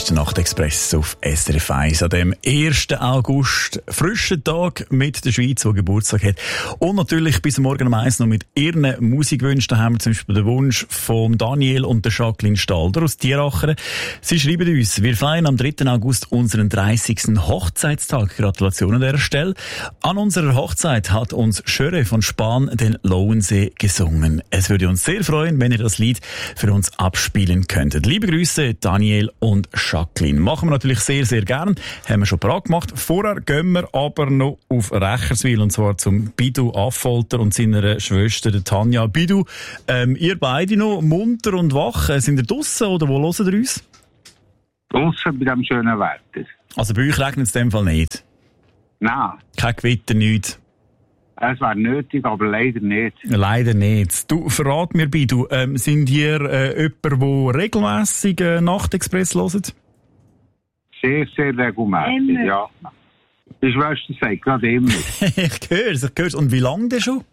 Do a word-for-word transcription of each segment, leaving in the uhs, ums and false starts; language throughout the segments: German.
ist der Nachtexpress auf S R F eins an dem ersten August. Frischen Tag mit der Schweiz, die Geburtstag hat. Und natürlich bis morgen um eins noch mit ihren Musikwünschen. Da haben wir zum Beispiel den Wunsch von Daniel und der Jacqueline Stalder aus Tieracheren. Sie schreiben uns, wir feiern am dritten August unseren dreißigsten Hochzeitstag. Gratulation an dieser Stelle. An unserer Hochzeit hat uns Schöre von Spahn den Lauensee gesungen. Es würde uns sehr freuen, wenn ihr das Lied für uns abspielen könntet. Liebe Grüße, Daniel und Jacqueline. Machen wir natürlich sehr, sehr gern. Haben wir schon parat gemacht. Vorher gehen wir aber noch auf Recherswil, und zwar zum Bidu Affolter und seiner Schwester der Tanja. Bidu, ähm, ihr beide noch munter und wach. Sind ihr draussen oder wo hören ihr uns? Draussen bei diesem schönen Wetter. Also bei euch regnet es in dem Fall nicht? Nein. Kein Gewitter, nichts? Es wäre nötig, aber leider nicht. Leider nicht. Du, verrat mir, Bidu, ähm, sind ihr äh, jemand, der regelmässig äh, Nachtexpress hört? Sehr, sehr regelmässig, immer. Ja. Die Schwester sagt gerade immer. Ich höre es, ich höre es. Und wie lange denn schon?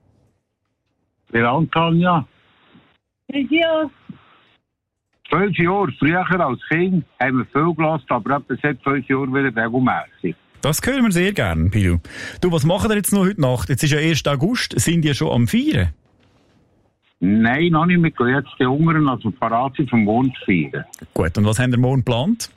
Wie lange, Tanja? Ja, Fünf Jahre. Früher als Kind haben wir viel gelassen, aber etwa seit fünf Jahren wieder regelmässig. Das hören wir sehr gern, Bidu. Du, was machen wir jetzt noch heute Nacht? Jetzt ist ja erster August. Sind ihr schon am Feiern? Nein, noch nicht. Wir gehen jetzt die Jüngeren als parat sind vom Mond feiern. Gut, und was habt ihr morgen geplant?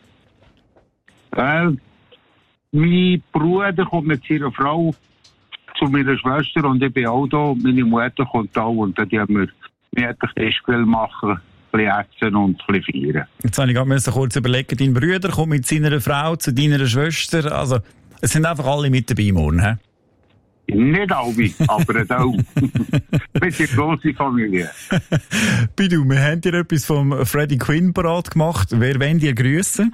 Äh, mein Bruder kommt mit seiner Frau zu meiner Schwester und ich bin auch da. Und meine Mutter kommt auch und dann haben wir gemütlich Tischgrill machen, ein bisschen essen und ein bisschen feiern. Jetzt habe ich gerade kurz überlegen, dein Bruder kommt mit seiner Frau zu deiner Schwester. Also, es sind einfach alle mit dabei morgen, hä? Nicht alle, aber auch. Wir sind eine grosse Familie. Bidu, wir haben dir etwas vom Freddie Quinn parat gemacht. Wer wollt ihr grüssen?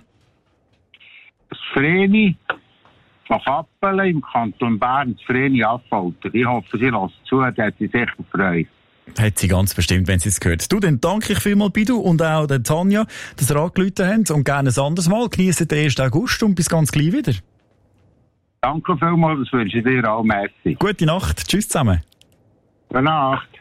Das Vreni von Kappelen im Kanton Bern, das Vreni Affolter. Ich hoffe, sie lässt zu, da hat sie sicher Freude. Hat sie ganz bestimmt, wenn sie es gehört. Du, dann danke ich vielmals, Bidu, und auch der Tanja, dass ihr angerufen habt. Und gerne ein anderes Mal. Genießt den ersten August und bis ganz gleich wieder. Danke vielmals, das wünsche ich dir auch. Merci. Gute Nacht. Tschüss zusammen. Gute Nacht.